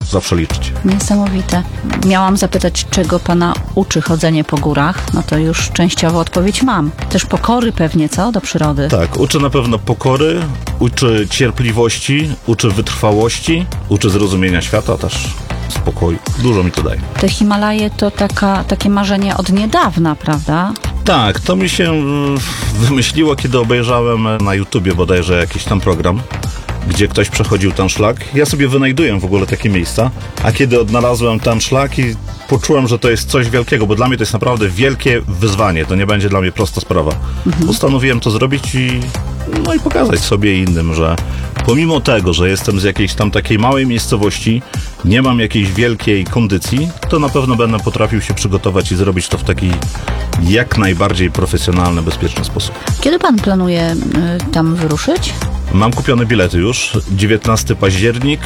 zawsze liczyć. Niesamowite. Miałam zapytać, czego pana uczy chodzenie po górach? No to już częściowo odpowiedź mam. Też pokory pewnie, co? Do przyrody. Tak, uczy na pewno pokory, uczy cierpliwości, uczy wytrwałości, uczy zrozumienia świata też, spokoju. Dużo mi to daje. Te Himalaje to takie marzenie od niedawna, prawda? Tak, to mi się wymyśliło, kiedy obejrzałem na YouTubie bodajże jakiś tam program, gdzie ktoś przechodził ten szlak. Ja sobie wynajduję w ogóle takie miejsca, a kiedy odnalazłem ten szlak i poczułem, że to jest coś wielkiego, bo dla mnie to jest naprawdę wielkie wyzwanie, to nie będzie dla mnie prosta sprawa. Postanowiłem to zrobić i pokazać sobie i innym, że pomimo tego, że jestem z jakiejś tam takiej małej miejscowości, nie mam jakiejś wielkiej kondycji, to na pewno będę potrafił się przygotować i zrobić to w taki jak najbardziej profesjonalny, bezpieczny sposób. Kiedy pan planuje tam wyruszyć? Mam kupione bilety już. 19 październik,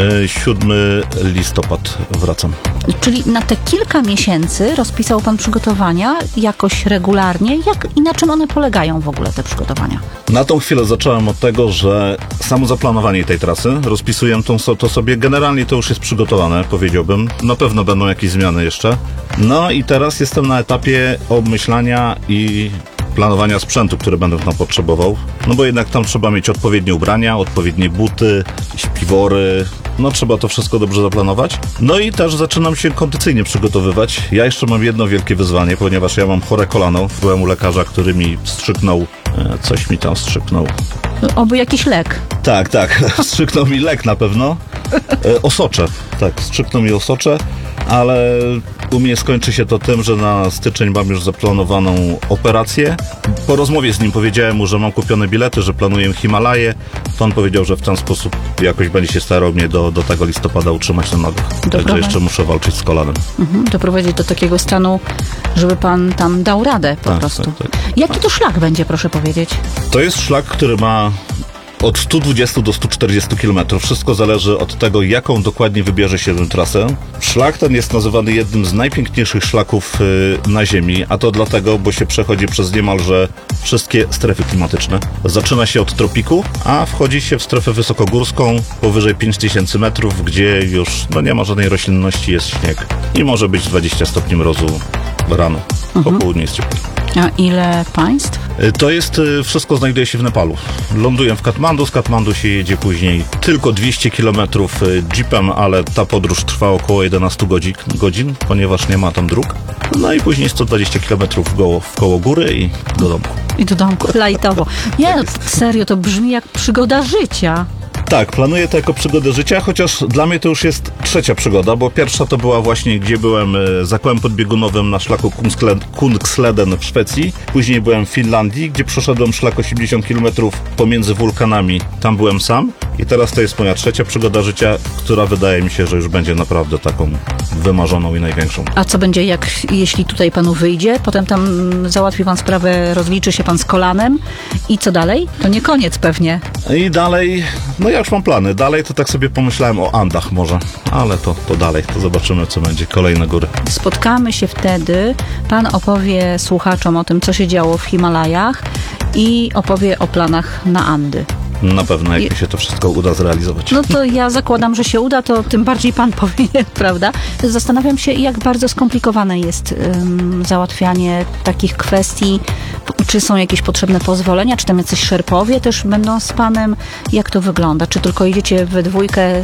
7 listopad wracam. Czyli na te kilka miesięcy rozpisał pan przygotowania jakoś regularnie. Jak i na czym one polegają w ogóle, te przygotowania? Na tą chwilę zacząłem od tego, że samo zaplanowanie tej trasy, rozpisuję to sobie, generalnie to już jest przygotowane, powiedziałbym. Na pewno będą jakieś zmiany jeszcze. No i teraz jestem na etapie obmyślania i planowania sprzętu, który będę tam potrzebował. No bo jednak tam trzeba mieć odpowiednie ubrania, odpowiednie buty, śpiwory. No trzeba to wszystko dobrze zaplanować. No i też zaczynam się kondycyjnie przygotowywać. Ja jeszcze mam jedno wielkie wyzwanie, ponieważ ja mam chore kolano. Byłem u lekarza, który mi wstrzyknął, coś mi tam wstrzyknął. Oby jakiś lek. Tak. Wstrzyknął mi lek na pewno. Osocze. Tak, wstrzyknął mi osocze, ale u mnie skończy się to tym, że na styczeń mam już zaplanowaną operację. Po rozmowie z nim powiedziałem mu, że mam kupione bilety, że planuję Himalaje. To on powiedział, że w ten sposób jakoś będzie się starał mnie do tego listopada utrzymać na nogach. Także jeszcze muszę walczyć z kolanem. Doprowadzić do takiego stanu, żeby pan tam dał radę po prostu. Tak. Jaki to szlak będzie, proszę powiedzieć? To jest szlak, który ma od 120 do 140 km. Wszystko zależy od tego, jaką dokładnie wybierze się tę trasę. Szlak ten jest nazywany jednym z najpiękniejszych szlaków na Ziemi, a to dlatego, bo się przechodzi przez niemalże wszystkie strefy klimatyczne. Zaczyna się od tropiku, a wchodzi się w strefę wysokogórską powyżej 5000 metrów, gdzie już nie ma żadnej roślinności, jest śnieg i może być 20 stopni mrozu rano. Po południu jest ciepło. A ile państw? To jest, wszystko znajduje się w Nepalu. Ląduję w Katmandu, z Katmandu się jedzie później tylko 200 km jeepem, ale ta podróż trwa około 11 godzin, ponieważ nie ma tam dróg. No i później 120 km w koło góry i do domku. I do domku, lajtowo. Nie, serio, to brzmi jak przygoda życia. Tak, planuję to jako przygodę życia, chociaż dla mnie to już jest trzecia przygoda, bo pierwsza to była właśnie, gdzie byłem za kołem podbiegunowym na szlaku Kungsleden w Szwecji. Później byłem w Finlandii, gdzie przeszedłem szlak 80 km pomiędzy wulkanami. Tam byłem sam i teraz to jest moja trzecia przygoda życia, która wydaje mi się, że już będzie naprawdę taką wymarzoną i największą. A co będzie, jeśli tutaj panu wyjdzie? Potem tam załatwi pan sprawę, rozliczy się pan z kolanem i co dalej? To nie koniec pewnie. I dalej, ja już mam plany. Dalej to tak sobie pomyślałem o Andach może, ale to dalej, to zobaczymy, co będzie. Kolejne góry. Spotkamy się wtedy. Pan opowie słuchaczom o tym, co się działo w Himalajach i opowie o planach na Andy. Na pewno, jak mi się to wszystko uda zrealizować. No to ja zakładam, że się uda, to tym bardziej pan powinien, prawda? Zastanawiam się, jak bardzo skomplikowane jest załatwianie takich kwestii. Czy są jakieś potrzebne pozwolenia? Czy tam jacyś szerpowie też będą z panem? Jak to wygląda? Czy tylko idziecie we dwójkę,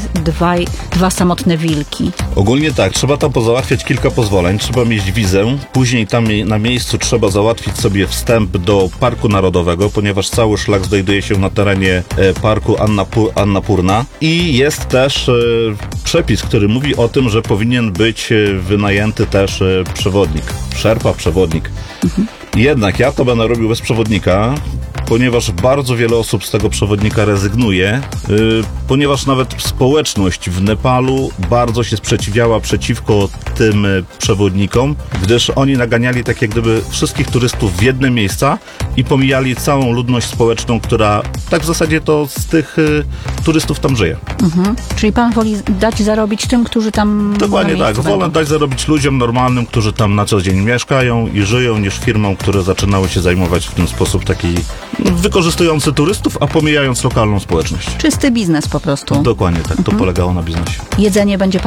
dwa samotne wilki? Ogólnie tak, trzeba tam pozałatwiać kilka pozwoleń, trzeba mieć wizę, później tam na miejscu trzeba załatwić sobie wstęp do Parku Narodowego, ponieważ cały szlak znajduje się na terenie Parku Annapurna i jest też przepis, który mówi o tym, że powinien być wynajęty też przewodnik. Jednak ja to będę robił bez przewodnika, ponieważ bardzo wiele osób z tego przewodnika rezygnuje, ponieważ nawet społeczność w Nepalu bardzo się sprzeciwiała przeciwko tym przewodnikom, gdyż oni naganiali tak jak gdyby wszystkich turystów w jedne miejsca i pomijali całą ludność społeczną, która tak w zasadzie to z tych turystów tam żyje. Czyli pan woli dać zarobić tym, którzy tam... Dokładnie tak, wolę dać zarobić ludziom normalnym, którzy tam na co dzień mieszkają i żyją, niż firmom, które zaczynały się zajmować w ten sposób taki wykorzystujący turystów, a pomijając lokalną społeczność. Czysty biznes po prostu. Dokładnie tak, to polegało na biznesie. Jedzenie będzie pan